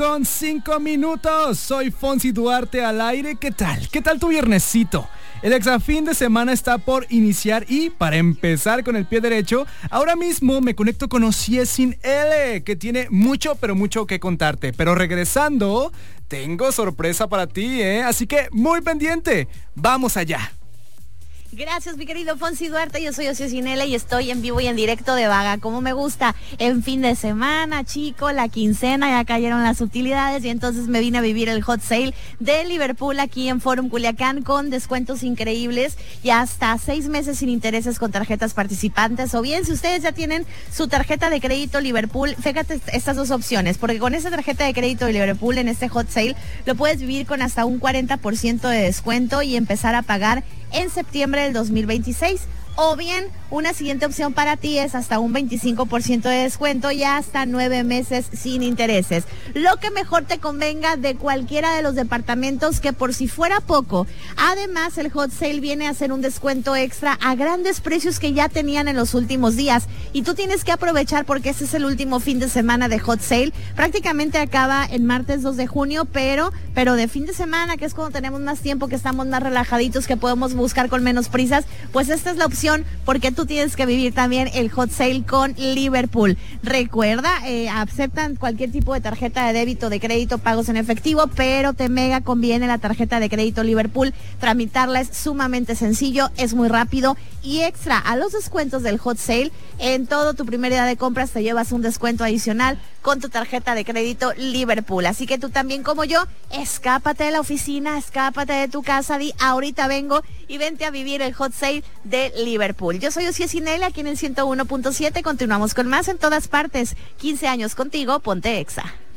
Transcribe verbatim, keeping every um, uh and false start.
Con cinco minutos, soy Fonsi Duarte al aire. ¿Qué tal? ¿Qué tal tu viernesito? El exa fin de semana está por iniciar y para empezar con el pie derecho, ahora mismo me conecto con Osiesin L, que tiene mucho, pero mucho que contarte. Pero regresando, tengo sorpresa para ti, ¿eh? Así que muy pendiente. ¡Vamos allá! Gracias, mi querido Fonsi Duarte. Yo soy Osiesin L y estoy en vivo y en directo de Vaga como me gusta. En fin de semana, chico, la quincena, ya cayeron las utilidades y entonces me vine a vivir el hot sale de Liverpool aquí en Forum Culiacán con descuentos increíbles y hasta seis meses sin intereses con tarjetas participantes. O bien, si ustedes ya tienen su tarjeta de crédito Liverpool, fíjate estas dos opciones, porque con esa tarjeta de crédito de Liverpool en este hot sale lo puedes vivir con hasta un cuarenta por ciento de descuento y empezar a pagar en septiembre del dos mil veintiséis. O bien, una siguiente opción para ti es hasta un veinticinco por ciento de descuento y hasta nueve meses sin intereses. Lo que mejor te convenga de cualquiera de los departamentos, que por si fuera poco, además el hot sale viene a hacer un descuento extra a grandes precios que ya tenían en los últimos días. Y tú tienes que aprovechar porque este es el último fin de semana de hot sale. Prácticamente acaba en martes dos de junio, pero, pero de fin de semana, que es cuando tenemos más tiempo, que estamos más relajaditos, que podemos buscar con menos prisas, pues esta es la opción, porque tú tienes que vivir también el hot sale con Liverpool. Recuerda, eh, aceptan cualquier tipo de tarjeta de débito, de crédito, pagos en efectivo, pero te mega conviene la tarjeta de crédito Liverpool. Tramitarla es sumamente sencillo, es muy rápido y extra a los descuentos del hot sale. En todo tu primera día de compras te llevas un descuento adicional con tu tarjeta de crédito Liverpool. Así que tú también, como yo, escápate de la oficina, escápate de tu casa, di ahorita vengo y vente a vivir el hot sale de Liverpool. Yo soy Osiesin L aquí en el ciento uno punto siete. Continuamos con más en todas partes. quince años contigo, ponte Exa.